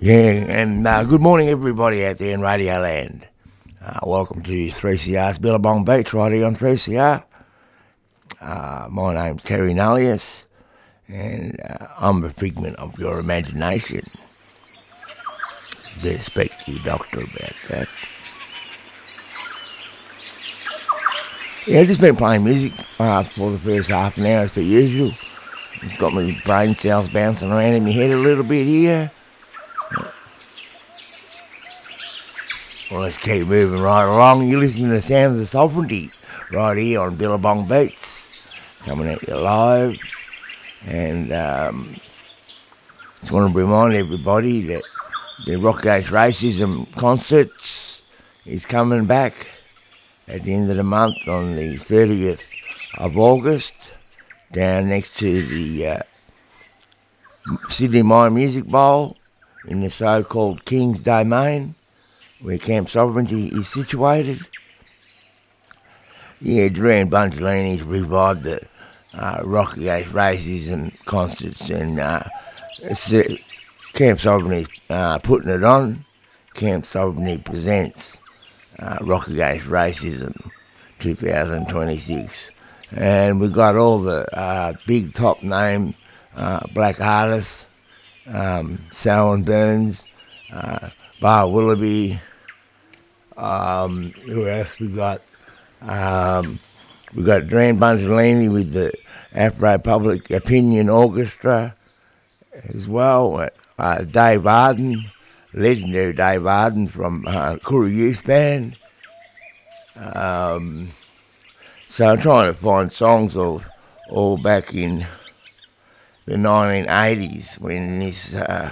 And good morning, everybody out there in Radio Land. Welcome to 3CR's Billabong Beach, right here on 3CR. My name's Terry Nullius, and I'm a figment of your imagination. You better speak to your doctor about that. Yeah, just been playing music for the first half an hour as per usual. It's got my brain cells bouncing around in my head a little bit here. Well, let's keep moving right along. You're listening to the sounds of sovereignty right here on Billabong Beats, coming at you live. And just want to remind everybody that the Rock Against Racism concerts is coming back at the end of the month on the 30th of August, down next to the Sydney Mine Music Bowl in the so-called King's Domain, where Camp Sovereignty is situated. Yeah, Duran Bungelini's revived the Rock Against Racism concerts, and Camp Sovereignty's putting it on. Camp Sovereignty presents Rock Against Racism 2026. And we've got all the big top name black artists, Selwyn Burns, Bar Willoughby, who else we got? We got Duran Bungelini with the Afro Public Opinion Orchestra as well. Dave Arden, legendary Dave Arden from Koori Youth Band. So I'm trying to find songs all back in the 1980s when this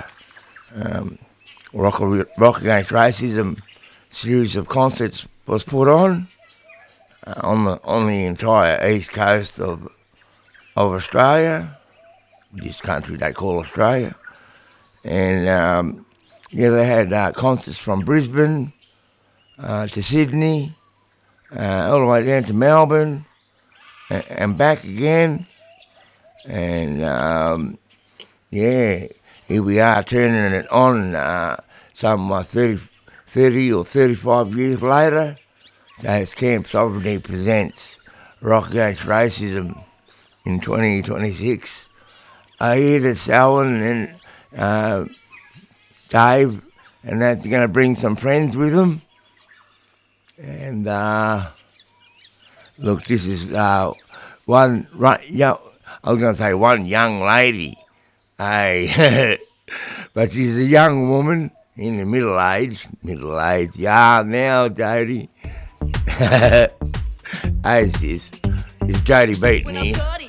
Rock Against Racism series of concerts was put on the entire east coast of Australia, this country they call Australia. And they had concerts from Brisbane to Sydney, all the way down to Melbourne and back again. And here we are turning it on something like 30 or 35 years later. So it's Camp Sovereignty presents Rock Against Racism in 2026. I hear that Selwyn and Dave and that they're going to bring some friends with them. And look, this is one young lady, hey, but she's a young woman in the middle age, now, Jodie. Hey sis, it's Jodie Beaton here.